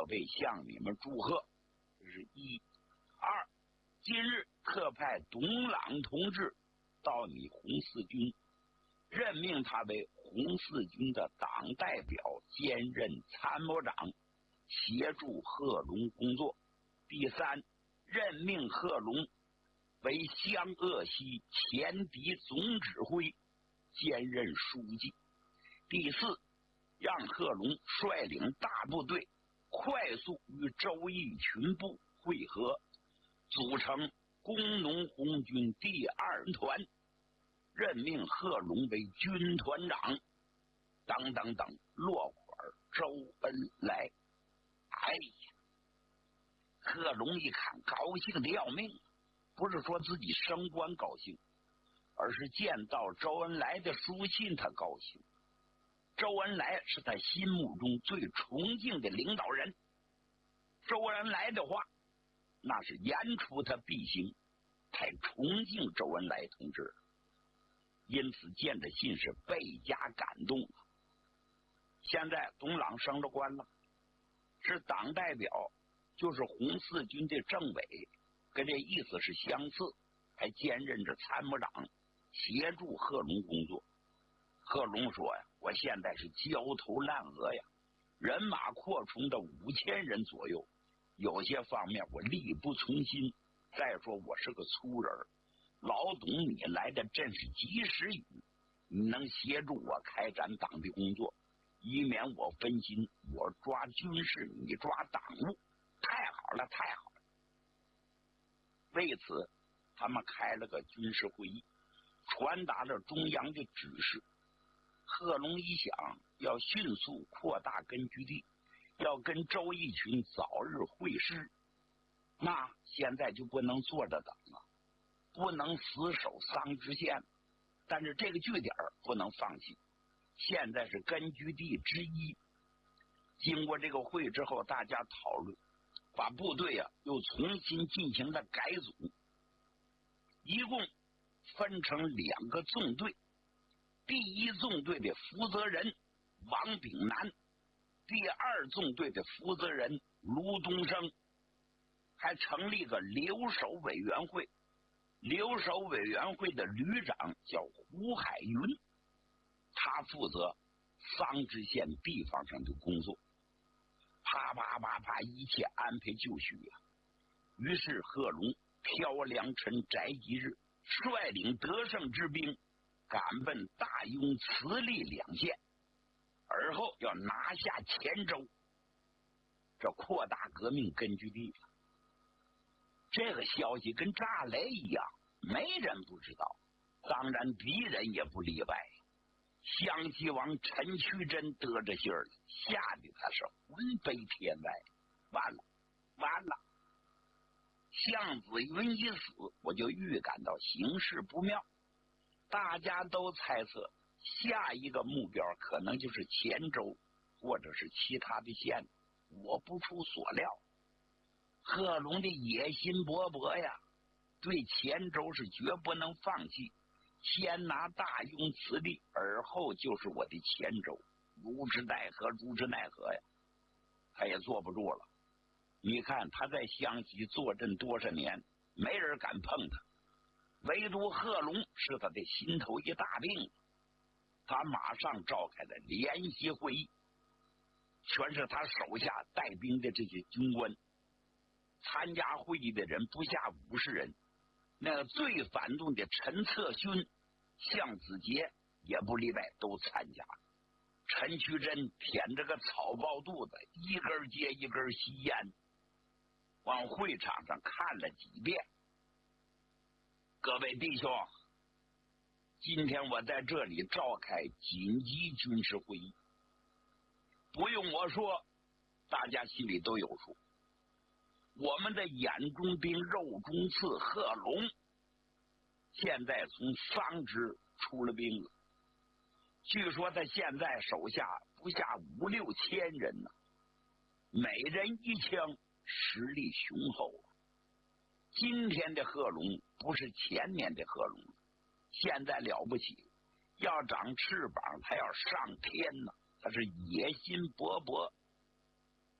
备向你们祝贺。这是一。二，今日特派董朗同志到你红四军，任命他为红四军的党代表，兼任参谋长，协助贺龙工作。第三，任命贺龙为湘鄂西前敌总指挥，兼任书记。第四，让贺龙率领大部队快速与周逸群部会合，组成工农红军第2团，任命贺龙为军团长，等等等，落款周恩来。哎呀，贺龙一看高兴的要命，不是说自己升官高兴，而是见到周恩来的书信他高兴。周恩来是他心目中最崇敬的领导人，周恩来的话那是言出他必行，太崇敬周恩来同志，因此见着信是倍加感动了。现在董朗升了官了，是党代表，就是红四军的政委，跟这意思是相似，还兼任着参谋长，协助贺龙工作。贺龙说呀，我现在是焦头烂额呀，人马扩充到5000人左右，有些方面我力不从心，再说我是个粗人，老董你来的真是及时雨，你能协助我开展党的工作，以免我分心，我抓军事，你抓党务，太好了太好了。为此他们开了个军事会议，传达了中央的指示。贺龙一想，要迅速扩大根据地，要跟周逸群早日会师，那现在就不能坐着等了，不能死守桑植县，但是这个据点不能放弃，现在是根据地之一。经过这个会之后，大家讨论，把部队又重新进行了改组，一共分成2个纵队。第1纵队的负责人王炳南，第2纵队的负责人卢东升，还成立个留守委员会，留守委员会的旅长叫胡海云，他负责桑植县地方上的工作。啪啪啪啪，一切安排就绪呀。于是贺龙飘良辰宅吉日，率领得胜之兵赶奔大庸、慈利2县，而后要拿下黔州，这扩大革命根据地了。这个消息跟炸雷一样，没人不知道，当然敌人也不例外。湘西王陈渠珍得着信儿了，吓得他是魂飞天外，完了完了。向子云一死，我就预感到形势不妙，大家都猜测下一个目标可能就是黔州或者是其他的县。我不出所料，贺龙的野心勃勃呀，对黔州是绝不能放弃，先拿大庸慈利，而后就是我的黔州，如之奈何如之奈何呀。他也坐不住了，你看他在湘西坐镇多少年，没人敢碰他，唯独贺龙是他的心头一大病。他马上召开了联席会议，全是他手下带兵的这些军官，参加会议的人不下50人。那个最反动的陈策勋、向子杰也不例外，都参加。陈渠珍舔着个草包肚子，一根接一根吸烟，往会场上看了几遍。各位弟兄，今天我在这里召开紧急军事会议，不用我说，大家心里都有数。我们的眼中钉、肉中刺贺龙，现在从桑植出了兵了。据说他现在手下不下5、6千人呢，每人一枪，实力雄厚啊。今天的贺龙不是前年的贺龙，现在了不起，要长翅膀，他要上天呢。他是野心勃勃，